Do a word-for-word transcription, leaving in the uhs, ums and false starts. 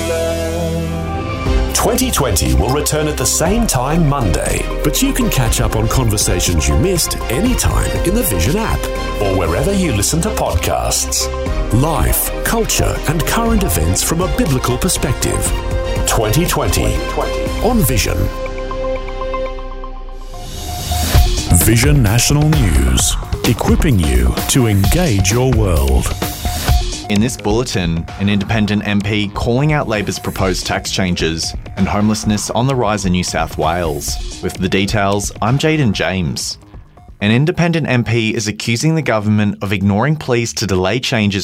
twenty twenty will return at the same time Monday, but you can catch up on conversations you missed anytime in the Vision app or wherever you listen to podcasts. Life, culture, and current events from a biblical perspective. twenty twenty on Vision. Vision National News, equipping you to engage your world. In this bulletin, an independent M P calling out Labor's proposed tax changes and homelessness on the rise in New South Wales. With the details, I'm Jaden James. An independent M P is accusing the government of ignoring pleas to delay changes